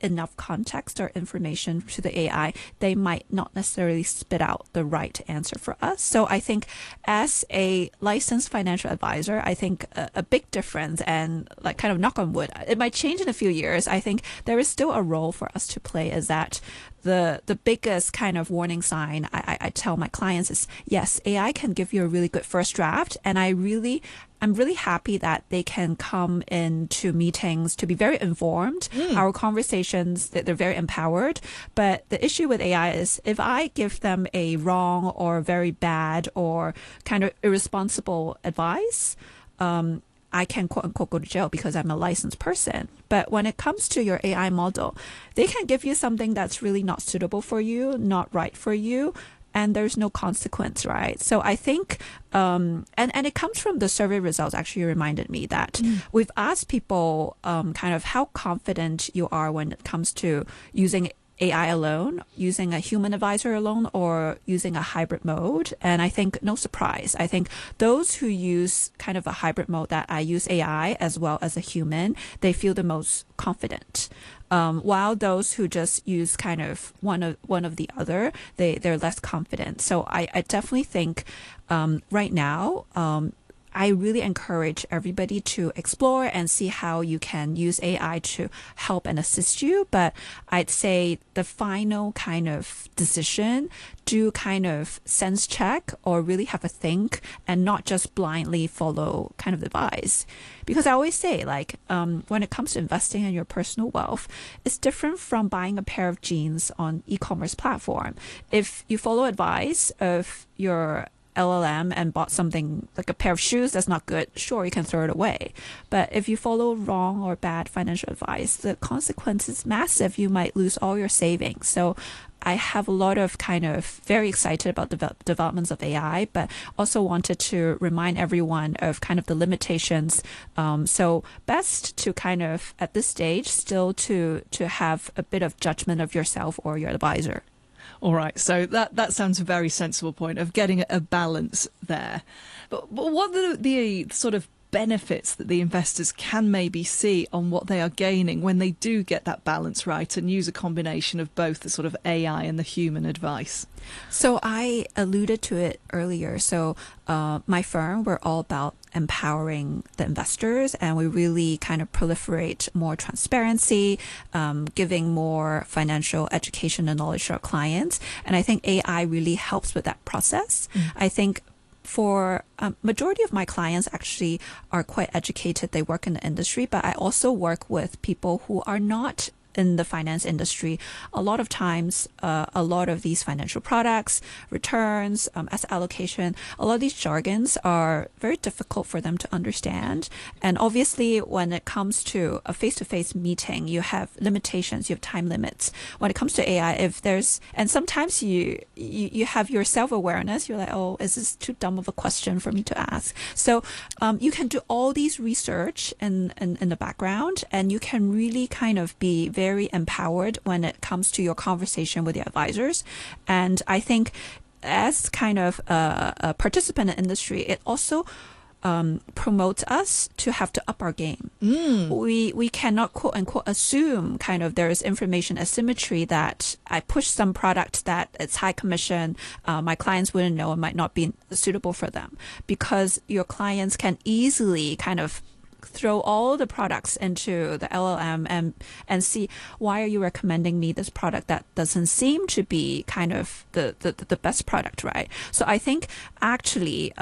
enough context or information to the AI, they might not necessarily spit out the right answer for us. So I think as a licensed financial advisor, I think a big difference, and like kind of knock on wood, it might change in a few years. I think there is still a role for us to play, is that the biggest kind of warning sign I tell my clients is, yes, AI can give you a really good first draft. And I'm really happy that they can come into meetings to be very informed. Our conversations, they're very empowered. But the issue with AI is if I give them a wrong or very bad or kind of irresponsible advice, I can quote unquote go to jail because I'm a licensed person. But when it comes to your AI model, they can give you something that's really not suitable for you, not right for you, and there's no consequence, right? So I think, and it comes from the survey results actually reminded me that we've asked people kind of how confident you are when it comes to using AI alone, using a human advisor alone, or using a hybrid mode. And I think no surprise. I think those who use kind of a hybrid mode, that I use AI as well as a human, they feel the most confident. While those who just use kind of one of the other, they're less confident. So I definitely think right now, I really encourage everybody to explore and see how you can use AI to help and assist you. But I'd say the final kind of decision, do kind of sense check or really have a think and not just blindly follow kind of advice. Because I always say, like, when it comes to investing in your personal wealth, it's different from buying a pair of jeans on e-commerce platform. If you follow advice of your LLM and bought something like a pair of shoes that's not good, sure, you can throw it away. But if you follow wrong or bad financial advice, the consequence is massive. You might lose all your savings. So I have a lot of kind of very excited about the developments of AI, but also wanted to remind everyone of kind of the limitations. So best to kind of at this stage still to have a bit of judgment of yourself or your advisor. All right, so that sounds a very sensible point of getting a balance there. But what are the sort of benefits that the investors can maybe see on what they are gaining when they do get that balance right and use a combination of both the sort of AI and the human advice? So I alluded to it earlier. So my firm, we're all about empowering the investors, and we really kind of proliferate more transparency, giving more financial education and knowledge to our clients. And I think AI really helps with that process. I think for majority of my clients actually are quite educated. They work in the industry, but I also work with people who are not in the finance industry. A lot of times, a lot of these financial products, returns, asset allocation, a lot of these jargons are very difficult for them to understand. And obviously, when it comes to a face-to-face meeting, you have limitations, you have time limits. When it comes to AI, if there's, and sometimes you have your self-awareness, you're like, oh, is this too dumb of a question for me to ask? So you can do all these research in the background, and you can really kind of be very empowered when it comes to your conversation with your advisors. And I think as kind of a participant in the industry, it also promotes us to have to up our game. We cannot quote unquote assume kind of there is information asymmetry that I push some product that it's high commission, my clients wouldn't know and might not be suitable for them, because your clients can easily kind of throw all the products into the LLM and see, why are you recommending me this product that doesn't seem to be kind of the best product, right? So I think actually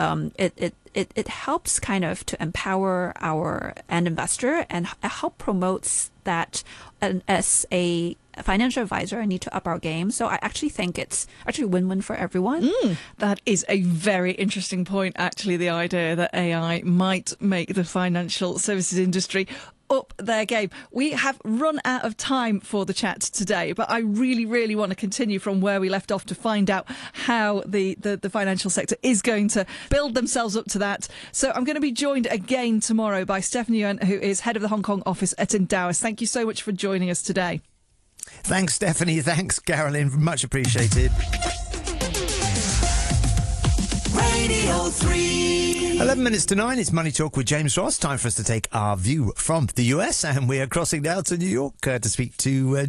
it helps kind of to empower our end investor and help promotes that as a financial advisor, I need to up our game. So I actually think it's actually win-win for everyone. That is a very interesting point, actually, the idea that AI might make the financial services industry up their game. We have run out of time for the chat today, but I really, really want to continue from where we left off to find out how the financial sector is going to build themselves up to that. So I'm going to be joined again tomorrow by Stephanie Yuan, who is head of the Hong Kong office at Endowus. Thank you so much for joining us today. Thanks, Stephanie. Thanks, Carolyn. Much appreciated. Radio 3. 11 minutes to 9. It's Money Talk with James Ross. Time for us to take our view from the US, and we are crossing now to New York to speak to